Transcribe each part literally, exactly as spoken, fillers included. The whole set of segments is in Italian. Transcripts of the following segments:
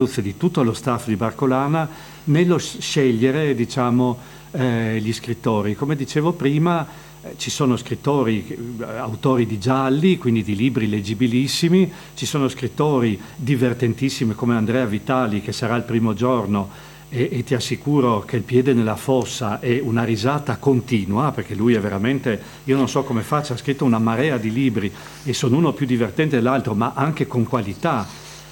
di tutto lo staff di Barcolana nello scegliere, diciamo, eh, gli scrittori. Come dicevo prima, eh, ci sono scrittori, eh, autori di gialli, quindi di libri leggibilissimi, ci sono scrittori divertentissimi come Andrea Vitali, che sarà il primo giorno, e, e ti assicuro che il piede nella fossa è una risata continua, perché lui è veramente, io non so come faccia, ha scritto una marea di libri e sono uno più divertente dell'altro, ma anche con qualità.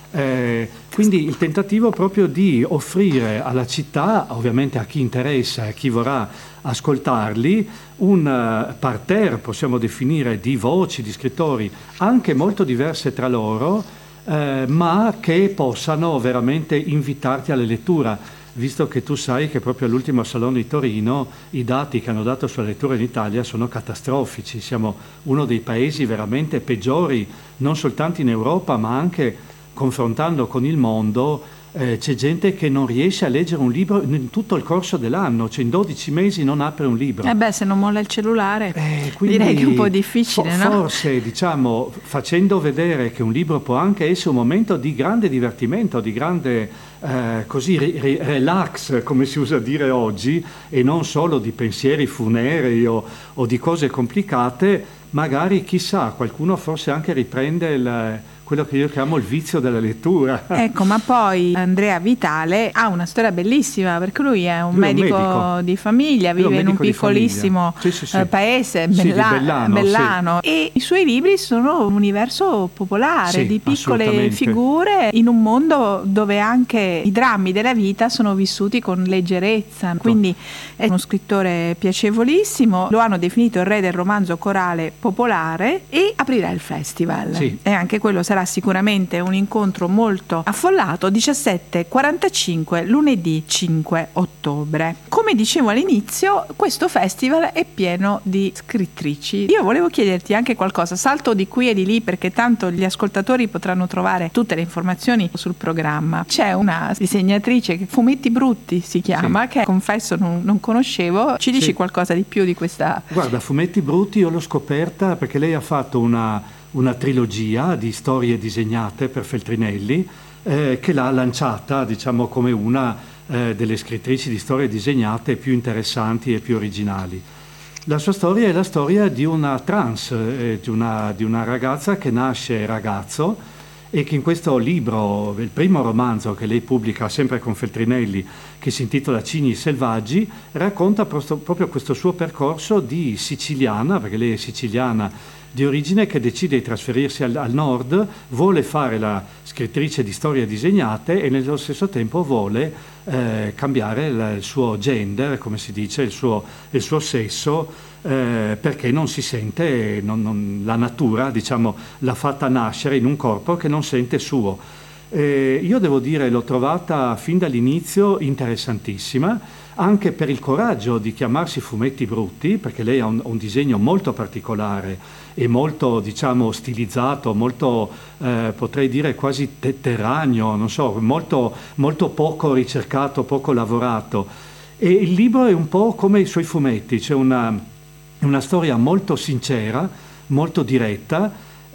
Eh, quindi il tentativo proprio di offrire alla città, ovviamente a chi interessa e a chi vorrà ascoltarli, un uh, parterre, possiamo definire, di voci, di scrittori anche molto diverse tra loro, eh, ma che possano veramente invitarti alla lettura, visto che tu sai che proprio all'ultimo Salone di Torino i dati che hanno dato sulla lettura in Italia sono catastrofici. Siamo uno dei paesi veramente peggiori, non soltanto in Europa, ma anche confrontando con il mondo. Eh, c'è gente che non riesce a leggere un libro in tutto il corso dell'anno, cioè in dodici mesi non apre un libro. Eh beh, se non molla il cellulare, eh, quindi, direi che è un po' difficile, fo- no? Forse, diciamo, facendo vedere che un libro può anche essere un momento di grande divertimento, di grande eh, così re- relax, come si usa dire oggi, e non solo di pensieri funerei o, o di cose complicate, magari, chissà, qualcuno forse anche riprende il quello che io chiamo il vizio della lettura. Ecco, ma poi Andrea Vitale ha una storia bellissima, perché lui è un, lui è un medico, medico di famiglia, lui vive in un piccolissimo sì, sì, sì. eh, paese, sì, Bella- Bellano, Bellano, sì. E i suoi libri sono un universo popolare, sì, di piccole figure in un mondo dove anche i drammi della vita sono vissuti con leggerezza, quindi è uno scrittore piacevolissimo. Lo hanno definito il re del romanzo corale popolare e aprirà il festival, sì. E anche quello sarà sicuramente un incontro molto affollato, diciassette e quarantacinque lunedì cinque ottobre. Come dicevo all'inizio, questo festival è pieno di scrittrici. Io volevo chiederti anche qualcosa, salto di qui e di lì perché tanto gli ascoltatori potranno trovare tutte le informazioni sul programma. C'è una disegnatrice che Fumetti Brutti si chiama, sì. che confesso non, non conoscevo. Ci dici sì. qualcosa di più di questa? Guarda, Fumetti Brutti io l'ho scoperta perché lei ha fatto una una trilogia di storie disegnate per Feltrinelli, eh, che l'ha lanciata, diciamo, come una eh, delle scrittrici di storie disegnate più interessanti e più originali. La sua storia è la storia di una trans, eh, di, una, di una ragazza che nasce ragazzo e che in questo libro, il primo romanzo che lei pubblica sempre con Feltrinelli, che si intitola Cigni selvaggi, racconta proprio questo suo percorso di siciliana, perché lei è siciliana di origine, che decide di trasferirsi al, al nord, vuole fare la scrittrice di storie disegnate e nello stesso tempo vuole eh, cambiare il, il suo gender, come si dice, il suo, il suo sesso, eh, perché non si sente, non, non, la natura, diciamo, l'ha fatta nascere in un corpo che non sente suo. Eh, io devo dire, l'ho trovata fin dall'inizio interessantissima, anche per il coraggio di chiamarsi Fumetti Brutti, perché lei ha un, un disegno molto particolare e molto, diciamo, stilizzato, molto, eh, potrei dire quasi tetteraneo, non so, molto, molto poco ricercato, poco lavorato. E il libro è un po' come i suoi fumetti, c'è una, una storia molto sincera, molto diretta,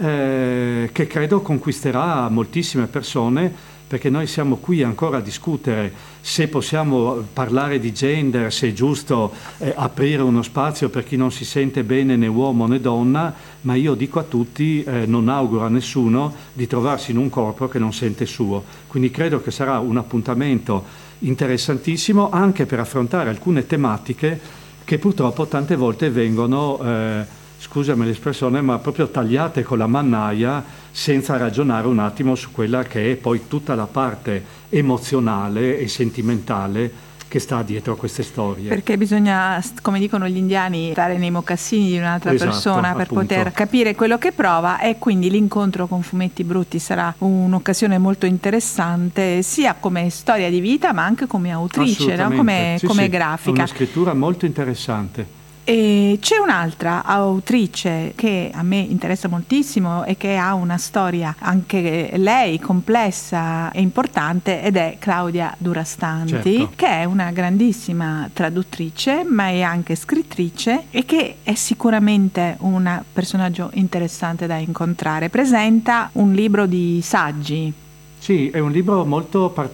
eh, che credo conquisterà moltissime persone, perché noi siamo qui ancora a discutere se possiamo parlare di gender, se è giusto eh, aprire uno spazio per chi non si sente bene né uomo né donna, ma io dico a tutti, eh, non auguro a nessuno di trovarsi in un corpo che non sente suo. Quindi credo che sarà un appuntamento interessantissimo anche per affrontare alcune tematiche che purtroppo tante volte vengono, eh, scusami l'espressione, ma proprio tagliate con la mannaia, senza ragionare un attimo su quella che è poi tutta la parte emozionale e sentimentale che sta dietro a queste storie. Perché bisogna, come dicono gli indiani, stare nei mocassini di un'altra esatto, persona per appunto. poter capire quello che prova, e quindi l'incontro con Fumetti Brutti sarà un'occasione molto interessante, sia come storia di vita ma anche come autrice, no? come, sì, come sì, grafica. È una scrittura molto interessante. E c'è un'altra autrice che a me interessa moltissimo e che ha una storia anche lei complessa e importante, ed è Claudia Durastanti, certo. che è una grandissima traduttrice ma è anche scrittrice e che è sicuramente un personaggio interessante da incontrare. Presenta un libro di saggi. Sì, è un libro molto particolare.